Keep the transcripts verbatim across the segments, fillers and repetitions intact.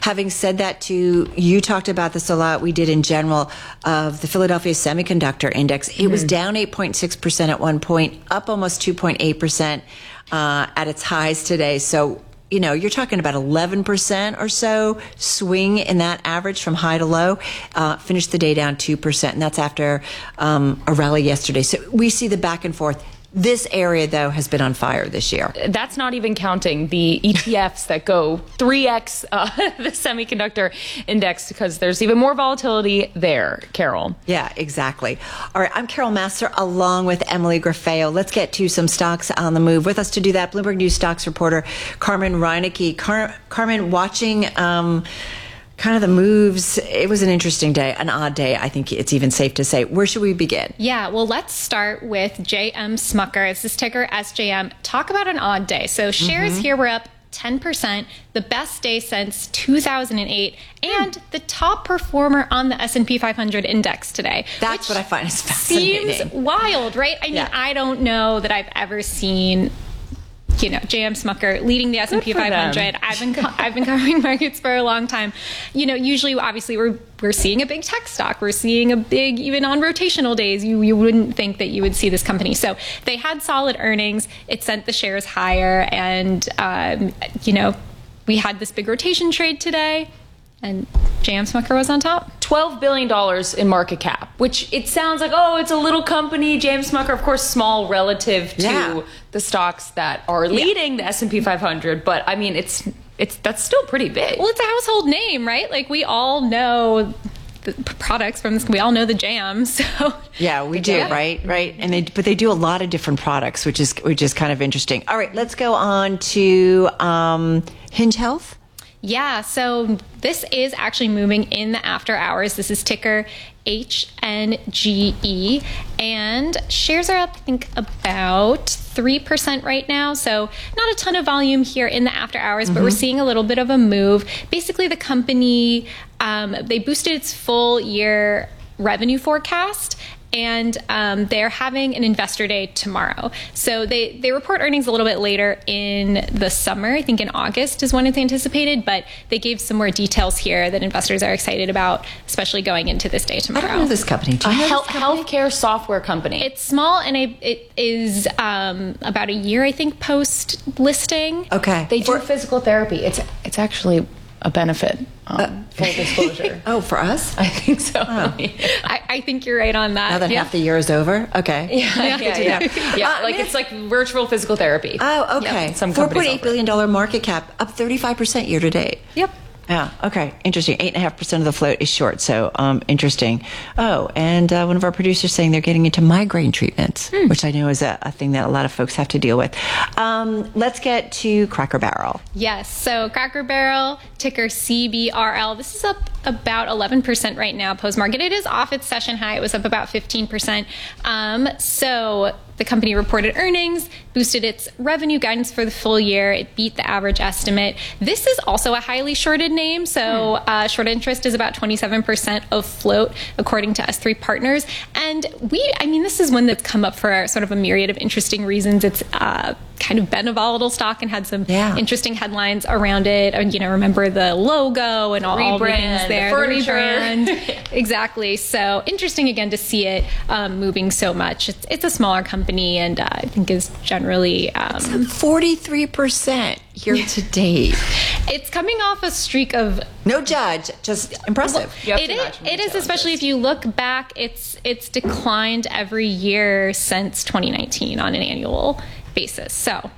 having said that, too, you talked about this a lot. We did in general of the Philadelphia Semiconductor Index. It mm-hmm. was down eight point six percent at one point, up almost two point eight percent uh, at its highs today. So, you know, you're talking about eleven percent or so swing in that average from high to low. Uh, finished the day down two percent, and that's after um, a rally yesterday. So we see the back and forth. This area, though, has been on fire this year. That's not even counting the E T Fs that go three X uh, the semiconductor index, because there's even more volatility there, Carol. Yeah, exactly. All right, I'm Carol Massar along with Emily Grafeo. Let's get to some stocks on the move. With us to do that, Bloomberg News stocks reporter Carmen Reinecke. Car- Carmen, watching um, kind of the moves, it was an interesting day, an odd day, I think it's even safe to say. Where should we begin? Yeah, well, let's start with J M Smucker. It's this ticker S J M. Talk about an odd day. So shares mm-hmm. here were up ten percent, the best day since two thousand eight, and mm. the top performer on the S and P five hundred index today. That's what I find is fascinating. Seems wild, right? I mean, yeah. I don't know that I've ever seen, you know, J M Smucker leading the S and P five hundred. Them. I've been co- I've been covering markets for a long time. You know, usually, obviously, we're we're seeing a big tech stock. We're seeing a big, even on rotational days, you you wouldn't think that you would see this company. So they had solid earnings. It sent the shares higher, and um, you know, we had this big rotation trade today, and J M Smucker was on top. twelve billion dollars in market cap, which it sounds like, oh, it's a little company. J M Smucker, of course, small relative to yeah. the stocks that are leading yeah. the S and P five hundred. But I mean, it's it's that's still pretty big. Well, it's a household name, right? Like, we all know the products from this. We all know the jam. So yeah, we do, yeah. right? Right. And they, but they do a lot of different products, which is which is kind of interesting. All right, let's go on to um, Hinge Health. Yeah, so this is actually moving in the after hours. This is ticker H N G E, and shares are up, I think, about three percent right now. So not a ton of volume here in the after hours, mm-hmm. but we're seeing a little bit of a move. Basically, the company, um, they boosted its full year revenue forecast, and um, they're having an investor day tomorrow. So they, they report earnings a little bit later in the summer. I think in August is when it's anticipated, but they gave some more details here that investors are excited about, especially going into this day tomorrow. I don't know this company. Do you a know health, this company? healthcare software company. It's small, and it, it is um, about a year, I think, post-listing. Okay. They do For- physical therapy. It's it's actually a benefit. Um, Uh, full disclosure. Oh, for us? I think so. Oh. I, I think you're right on that. Now that yeah. half the year is over? Okay. Yeah, yeah, yeah. yeah. yeah Uh, I like mean, it's like virtual physical therapy. Oh, okay. Yep, some four point eight companies billion dollars market cap, up thirty-five percent year to date. Yep. Yeah, okay. Interesting. eight point five percent of the float is short, so um, interesting. Oh, and uh, one of our producers saying they're getting into migraine treatments, hmm. which I know is a, a thing that a lot of folks have to deal with. Um, let's get to Cracker Barrel. Yes, so Cracker Barrel, ticker C B R L. This is up about eleven percent right now post-market. It is off its session high. It was up about fifteen percent. Um, so the company reported earnings, boosted its revenue guidance for the full year. It beat the average estimate. This is also a highly shorted name. So uh, short interest is about twenty-seven percent of float, according to S three Partners. And we, I mean, this is one that's come up for sort of a myriad of interesting reasons. It's uh, kind of been a volatile stock and had some yeah. interesting headlines around it. And, you know, remember the logo and all, all the things there. The furniture. The rebrand. Exactly. So interesting, again, to see it um, moving so much. It's, it's a smaller company, and uh, I think is generally... Um, forty-three percent year to date. It's coming off a streak of... No judge, just impressive. Well, it is, it is especially if you look back, it's it's declined every year since twenty nineteen on an annual basis. So...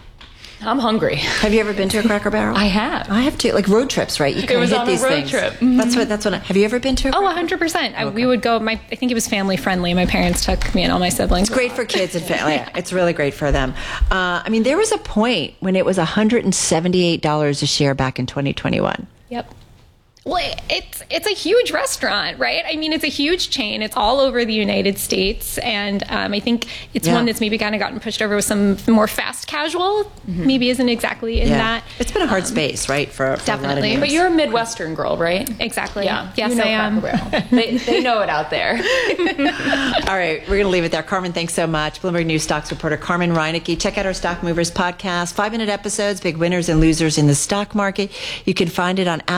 I'm hungry. Have you ever been to a Cracker Barrel? I have. I have too. Like road trips, right? You it was hit on these a road things. trip. Mm-hmm. That's what. That's what. I, have you ever been to? A oh, one hundred percent. Okay. We would go. My, I think it was family friendly. My parents took me and all my siblings. It's great for kids and family. Yeah, it's really great for them. Uh, I mean, there was a point when it was one hundred seventy-eight dollars a share back in twenty twenty-one. Yep. Well, it's it's a huge restaurant, right? I mean, it's a huge chain. It's all over the United States, and um, I think it's yeah. one that's maybe kind of gotten pushed over with some more fast casual. Mm-hmm. Maybe isn't exactly in yeah. that. It's been a hard um, space, right? For, for definitely. a lot of years. But you're a Midwestern girl, right? Exactly. Yeah. Yes, you know I am. they, they know it out there. All right, we're going to leave it there. Carmen, thanks so much. Bloomberg News stocks reporter Carmen Reinecke. Check out our Stock Movers podcast. Five minute episodes, big winners and losers in the stock market. You can find it on